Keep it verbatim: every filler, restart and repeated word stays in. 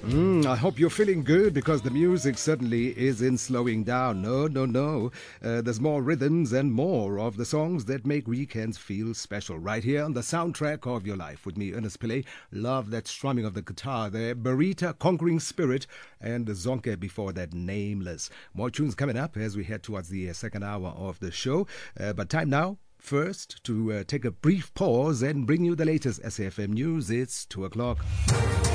Mm, I hope you're feeling good because the music certainly isn't slowing down. No, no, no. Uh, there's more rhythms and more of the songs that make weekends feel special right here on the soundtrack of your life. With me, Ernest Pillay. Love that strumming of the guitar there. Barita, Conquering Spirit, and Zonke before that, Nameless. More tunes coming up as we head towards the uh, second hour of the show. Uh, but time now. First, to uh, take a brief pause and bring you the latest S A F M news. It's two o'clock.